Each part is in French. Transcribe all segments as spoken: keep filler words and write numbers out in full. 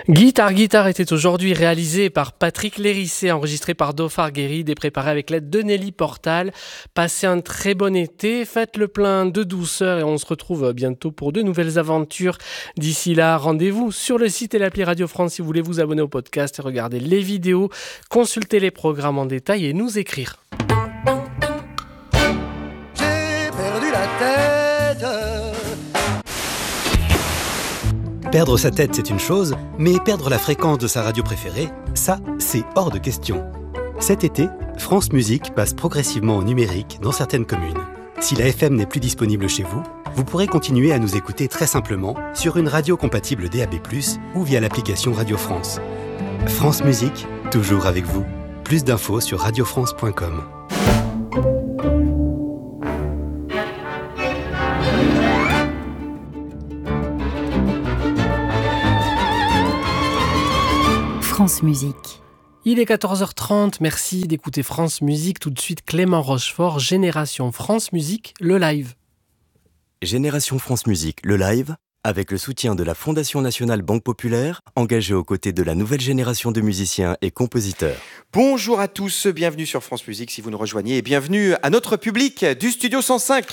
Guitare Guitare était aujourd'hui réalisé par Patrick Lérissé, enregistré par Dofar Guéride et préparé avec l'aide de Nelly Portal. Passez un très bon été, faites le plein de douceur et on se retrouve bientôt pour de nouvelles aventures. D'ici là, rendez-vous sur le site et l'appli Radio France si vous voulez vous abonner au podcast et regarder les vidéos, consulter les programmes en détail et nous écrire. J'ai perdu la tête. Perdre sa tête, c'est une chose, mais perdre la fréquence de sa radio préférée, ça, c'est hors de question. Cet été, France Musique passe progressivement au numérique dans certaines communes. Si la F M n'est plus disponible chez vous, vous pourrez continuer à nous écouter très simplement sur une radio compatible D A B plus, ou via l'application Radio France. France Musique, toujours avec vous. Plus d'infos sur radio france point com. France Musique. Il est quatorze heures trente, merci d'écouter France Musique. Tout de suite, Clément Rochefort, Génération France Musique, le live. Génération France Musique, le live, avec le soutien de la Fondation Nationale Banque Populaire, engagée aux côtés de la nouvelle génération de musiciens et compositeurs. Bonjour à tous, bienvenue sur France Musique si vous nous rejoignez et bienvenue à notre public du Studio cent cinq.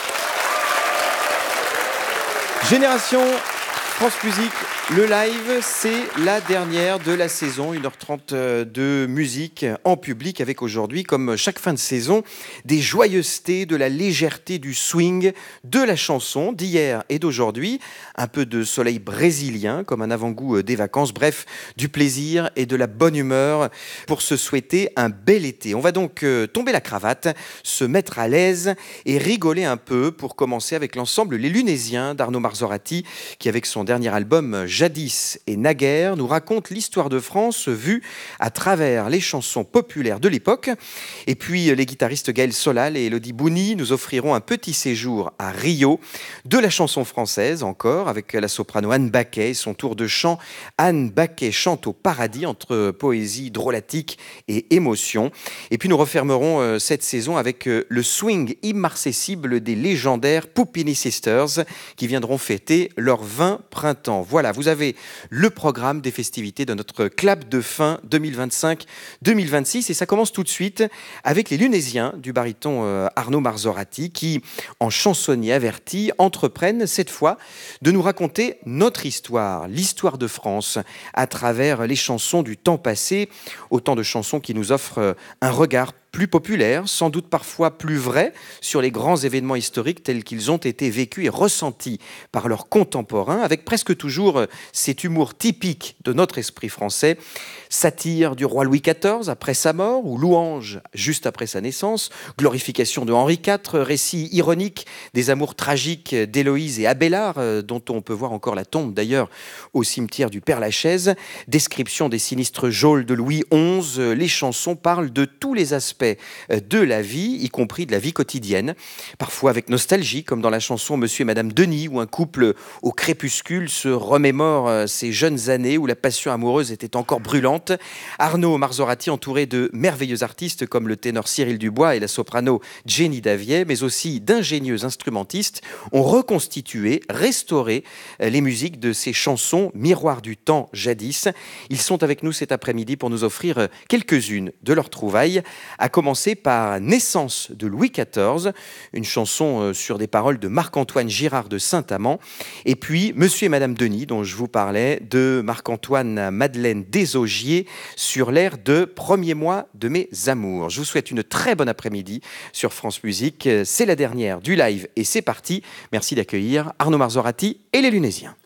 Génération France Musique, le live, c'est la dernière de la saison, une heure trente de musique en public avec aujourd'hui, comme chaque fin de saison, des joyeusetés, de la légèreté du swing, de la chanson d'hier et d'aujourd'hui, un peu de soleil brésilien comme un avant-goût des vacances, bref, du plaisir et de la bonne humeur pour se souhaiter un bel été. On va donc tomber la cravate, se mettre à l'aise et rigoler un peu pour commencer avec l'ensemble Les Lunésiens d'Arnaud Marzorati qui avec son dernier album Jadis et Naguère nous raconte l'histoire de France vue à travers les chansons populaires de l'époque. Et puis les guitaristes Gaël Solal et Elodie Bouni nous offriront un petit séjour à Rio de la chanson française encore avec la soprano Anne Baquet et son tour de chant. Anne Baquet chante au paradis entre poésie drôlatique et émotion. Et puis nous refermerons cette saison avec le swing immarcessible des légendaires Puppini Sisters qui viendront fêter leurs vingt printemps. Voilà, vous avez le programme des festivités de notre clap de fin deux mille vingt-cinq deux mille vingt-six et ça commence tout de suite avec les Lunésiens du baryton euh, Arnaud Marzorati qui, en chansonnier averti, entreprennent cette fois de nous raconter notre histoire, l'histoire de France à travers les chansons du temps passé, autant de chansons qui nous offrent un regard plus populaire, sans doute parfois plus vrai, sur les grands événements historiques tels qu'ils ont été vécus et ressentis par leurs contemporains, avec presque toujours cet humour typique de notre esprit français, satire du roi Louis quatorze après sa mort, ou louange juste après sa naissance, glorification de Henri quatre, récit ironique des amours tragiques d'Héloïse et Abélard, dont on peut voir encore la tombe d'ailleurs au cimetière du Père-Lachaise, description des sinistres geôles de Louis onze, les chansons parlent de tous les aspects de la vie, y compris de la vie quotidienne, parfois avec nostalgie, comme dans la chanson Monsieur et Madame Denis, où un couple au crépuscule se remémore ses jeunes années où la passion amoureuse était encore brûlante. Arnaud Marzorati, entouré de merveilleux artistes comme le ténor Cyril Dubois et la soprano Jenny Davier, mais aussi d'ingénieux instrumentistes, ont reconstitué, restauré les musiques de ces chansons Miroir du temps jadis. Ils sont avec nous cet après-midi pour nous offrir quelques-unes de leurs trouvailles, à commencer par Naissance de Louis quatorze, une chanson sur des paroles de Marc-Antoine Girard de Saint-Amand, et puis Monsieur et Madame Denis, dont je vous parlais, de Marc-Antoine Madeleine Desaugiers, sur l'air de Premier mois de mes amours. Je vous souhaite une très bonne après-midi sur France Musique. C'est la dernière du live et c'est parti. Merci d'accueillir Arnaud Marzorati et les Lunésiens.